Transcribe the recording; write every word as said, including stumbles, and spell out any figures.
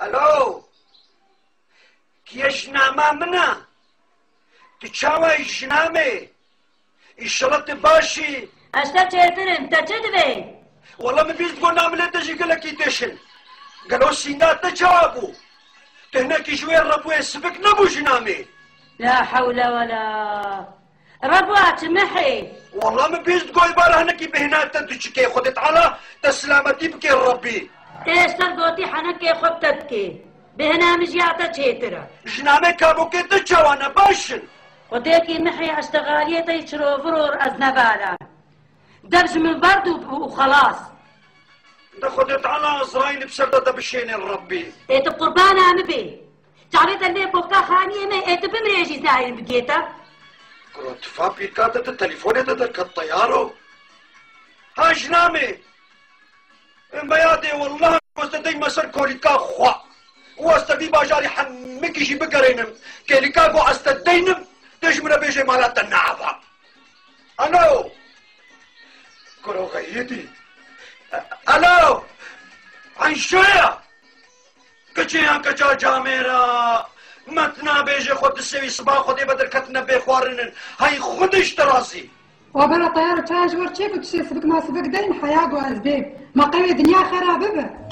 الو كي جنامه منا تشاوي جنامي الشرط باشي اشتا چهترم تا چه دوی؟ والله من بيست قول نعمل تجي قال لك يدشن قالوا سينات تجابو تهناك شوية ربو يسبك نبو جنامي لا حول ولا ربوات محي والله من بيست قول بارا هناكي بهنات تدشكي خدت على تسلامتي بكي ربي تيستر قوتي حنكي خد تبكي بهنا مجياتا چهترا جنامي كابو كي تجاوانا باشن وديكي محي اشتغالية يشرو فرور أزنبالا دبج من برد وخلاص ده خدت على أزراين بسردة بشين الربي ايت قربانا مبي تعريت اللي بوكا خانية ما ايت بمريجي زاين بقيتا قلت فابي كاتت التليفون تدرك الطيارو ها جنامي بيادي والله واستدي مسر كوريكا خوا واستدي باجاري حمكي جي بقرينم كيليكا قو استدينم تجمنا بيجي مالات النعبة ألو كرو غيدي ألو عن شوية كجيها كجا جاميرا متنا بيجي خود السوي صباح خودي بدر كتنا بيخوارنن هاي خودش تراسي وبلا طيارة تاج ورشيك وتشي سبك ما سبك دين حياة وأزبيب ما قوي دنيا خرابة